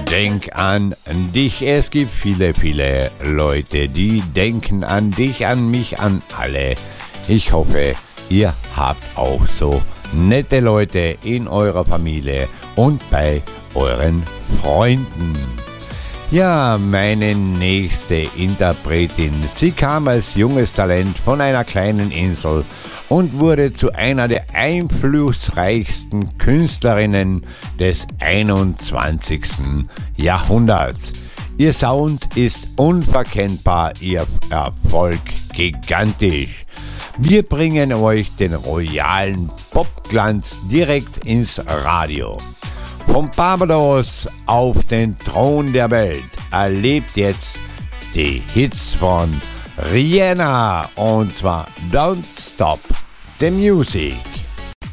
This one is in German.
Denk an dich. Es gibt viele, viele Leute, die denken an dich, an mich, an alle. Ich hoffe, ihr habt auch so nette Leute in eurer Familie und bei euren Freunden. Ja, meine nächste Interpretin, sie kam als junges Talent von einer kleinen Insel und wurde zu einer der einflussreichsten Künstlerinnen des 21. Jahrhunderts. Ihr Sound ist unverkennbar, ihr Erfolg gigantisch. Wir bringen euch den royalen Popglanz direkt ins Radio. Vom Barbados auf den Thron der Welt erlebt jetzt die Hits von Rihanna und zwar Don't Stop the Music.